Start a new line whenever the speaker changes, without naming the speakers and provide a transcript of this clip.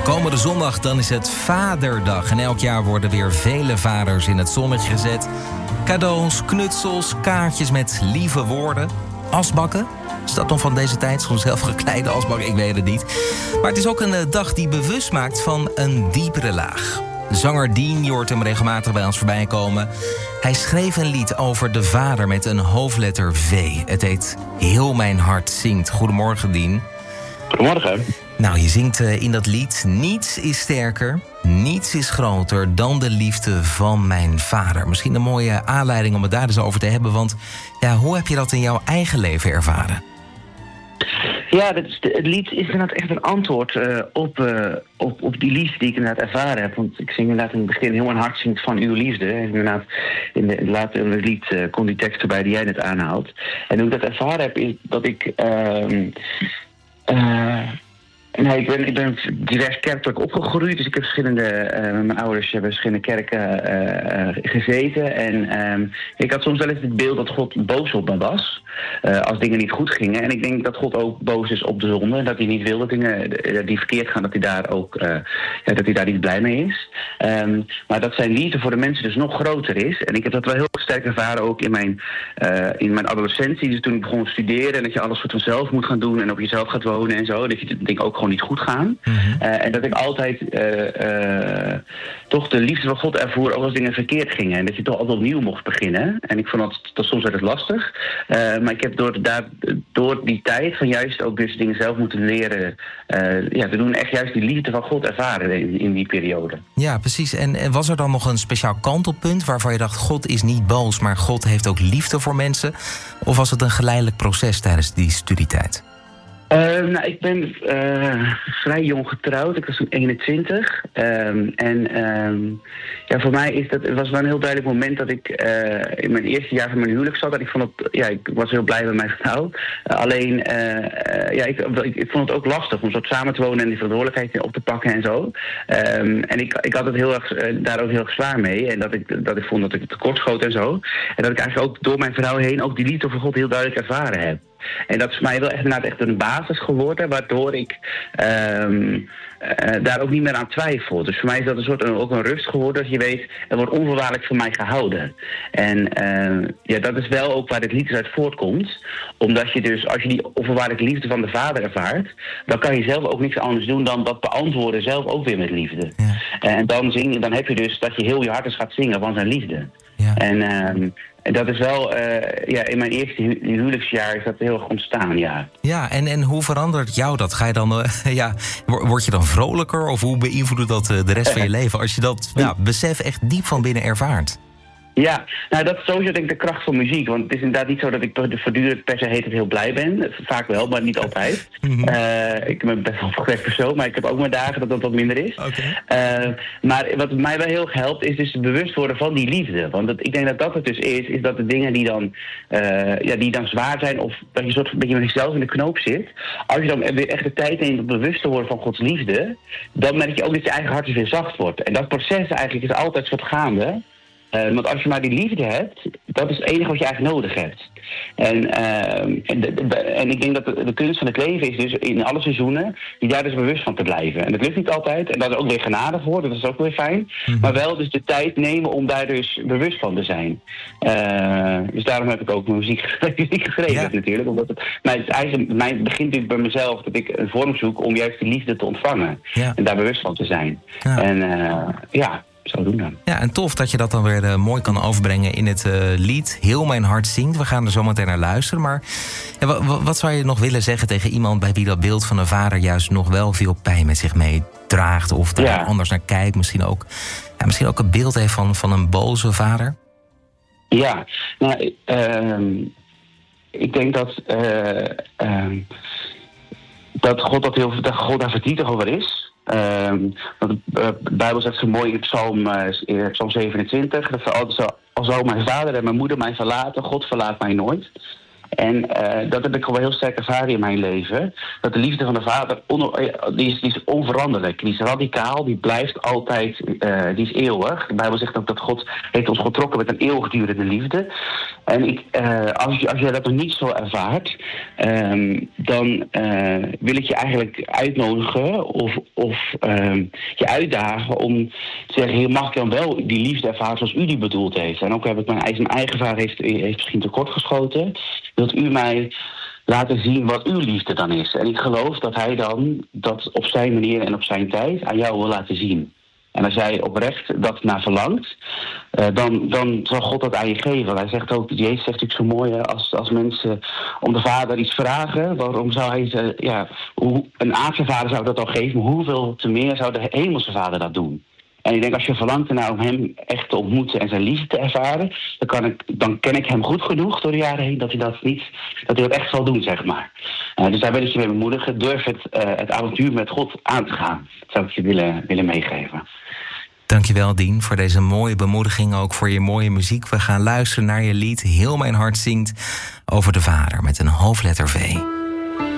Komende zondag dan is het Vaderdag. En elk jaar worden weer vele vaders in het zonnetje gezet. Cadeaus, knutsels, kaartjes met lieve woorden. Asbakken? Is dat nog van deze tijd? Zo'n zelfgekleide asbak? Ik weet het niet. Maar het is ook een dag die bewust maakt van een diepere laag. Zanger Dien, je hoort hem regelmatig bij ons voorbij komen. Hij schreef een lied over de vader met een hoofdletter V. Het heet Heel mijn hart zingt. Goedemorgen, Dien.
Goedemorgen.
Nou, je zingt in dat lied: niets is sterker, niets is groter dan de liefde van mijn vader. Misschien een mooie aanleiding om het daar eens over te hebben. Want ja, hoe heb je dat in jouw eigen leven ervaren?
Ja, het lied is inderdaad echt een antwoord op die liefde die ik inderdaad ervaren heb. Want ik zing inderdaad in het begin heel mijn hart zingt van uw liefde. En inderdaad, later in het lied komt die tekst erbij die jij net aanhaalt. En hoe ik dat ervaren heb, is dat ik... ik ben divers kerkelijk opgegroeid, dus ik heb mijn ouders hebben verschillende kerken gezeten. En ik had soms wel eens het beeld dat God boos op me was, als dingen niet goed gingen. En ik denk dat God ook boos is op de zonde, en dat hij niet wil dat dingen die verkeerd gaan, dat hij daar ook dat hij daar niet blij mee is. Maar dat zijn liefde voor de mensen dus nog groter is. En ik heb dat wel heel sterk ervaren ook in mijn adolescentie. Dus toen ik begon te studeren en dat je alles voor vanzelf moet gaan doen en op jezelf gaat wonen en zo, dat je dingen ook gewoon niet goed gaan. Mm-hmm. En dat ik altijd toch de liefde van God ervoer ook als dingen verkeerd gingen. En dat je toch altijd opnieuw mocht beginnen. En ik vond dat soms werd het lastig. Maar ik heb door die tijd van juist ook dus dingen zelf moeten leren te doen, echt juist die liefde van God ervaren in die periode.
Ja, precies. En was er dan nog een speciaal kantelpunt waarvan je dacht, God is niet boos, maar God heeft ook liefde voor mensen? Of was het een geleidelijk proces tijdens die studietijd?
Ik ben vrij jong getrouwd. Ik was toen 21. Voor mij was wel een heel duidelijk moment dat ik in mijn eerste jaar van mijn huwelijk zat. En ik was heel blij met mijn vrouw. Ik vond het ook lastig om zo samen te wonen en die verantwoordelijkheid op te pakken en zo. En ik had het daar ook heel erg zwaar mee. En dat ik vond dat ik tekortschoot en zo. En dat ik eigenlijk ook door mijn vrouw heen ook die liefde voor God heel duidelijk ervaren heb. En dat is voor mij wel echt een basis geworden, waardoor ik daar ook niet meer aan twijfel. Dus voor mij is dat ook een rust geworden, dat je weet, er wordt onvoorwaardelijk van mij gehouden. En dat is wel ook waar dit lied uit voortkomt. Omdat je dus, als je die onvoorwaardelijke liefde van de Vader ervaart, dan kan je zelf ook niks anders doen dan dat beantwoorden zelf ook weer met liefde. Ja. En dan heb je dus dat je heel je hart eens gaat zingen van zijn liefde. Ja. En dat is wel, in mijn eerste huwelijksjaar is dat heel erg ontstaan, ja.
Ja, en hoe verandert jou dat? Ga je dan, word je dan vrolijker? Of hoe beïnvloedt dat de rest van je leven? Als je dat besef echt diep van binnen ervaart.
Ja, nou dat is sowieso denk ik de kracht van muziek. Want het is inderdaad niet zo dat ik voortdurend per se heel blij ben. Vaak wel, maar niet altijd. Mm-hmm. Ik ben best wel een correct persoon, maar ik heb ook mijn dagen dat wat minder is. Okay. Maar wat mij wel heel erg helpt, is dus bewust worden van die liefde. Want ik denk dat het dus is dat de dingen die dan zwaar zijn, of dat je een beetje met jezelf in de knoop zit, als je dan weer echt de tijd neemt om bewust te worden van Gods liefde, dan merk je ook dat je eigen hart weer zacht wordt. En dat proces eigenlijk is altijd wat gaande. Want als je maar die liefde hebt, dat is het enige wat je eigenlijk nodig hebt. En ik denk dat de kunst van het leven is dus in alle seizoenen die daar dus bewust van te blijven. En dat lukt niet altijd. En daar is ook weer genade voor, dat is ook weer fijn. Mm-hmm. Maar wel dus de tijd nemen om daar dus bewust van te zijn. Dus daarom heb ik ook muziek geschreven natuurlijk. Omdat het begint natuurlijk bij mezelf dat ik een vorm zoek om juist die liefde te ontvangen. Ja. En daar bewust van te zijn. Ja. Zou doen dan. Ja,
en tof dat je dat dan weer mooi kan overbrengen in het lied Heel mijn hart zingt. We gaan er zo meteen naar luisteren. Maar wat zou je nog willen zeggen tegen iemand bij wie dat beeld van een vader juist nog wel veel pijn met zich meedraagt? Of daar anders naar kijkt? Misschien ook een beeld heeft van een boze vader?
Ja, ik denk dat God daar verdrietig over is. Want de Bijbel zegt zo mooi in Psalm 27... al zou mijn vader en mijn moeder mij verlaten, God verlaat mij nooit. En dat heb ik gewoon heel sterk ervaren in mijn leven. Dat de liefde van de Vader, die is onveranderlijk. Die is radicaal, die blijft altijd, die is eeuwig. De Bijbel zegt ook dat God heeft ons getrokken met een eeuwigdurende liefde. En als jij dat nog niet zo ervaart, dan wil ik je eigenlijk uitnodigen of je uitdagen om te zeggen, Heer, mag ik dan wel die liefde ervaren zoals u die bedoeld heeft? En ook heb ik mijn eigen vader heeft misschien tekortgeschoten. Wilt u mij laten zien wat uw liefde dan is? En ik geloof dat hij dan dat op zijn manier en op zijn tijd aan jou wil laten zien. En als jij oprecht dat naar verlangt, dan zal God dat aan je geven. Hij zegt ook, Jezus zegt natuurlijk zo mooi, als mensen om de Vader iets vragen, waarom zou hij ze, een aardse vader zou dat al geven, maar hoeveel te meer zou de hemelse Vader dat doen? En ik denk, als je verlangt ernaar om hem echt te ontmoeten en zijn liefde te ervaren, dan ken ik hem goed genoeg door de jaren heen dat hij dat echt zal doen, zeg maar. Dus daar wil ik je mee bemoedigen. Durf het avontuur met God aan te gaan. Dat zou ik je willen meegeven.
Dankjewel, Dien, voor deze mooie bemoediging, ook voor je mooie muziek. We gaan luisteren naar je lied Heel mijn hart zingt over de Vader met een hoofdletter V.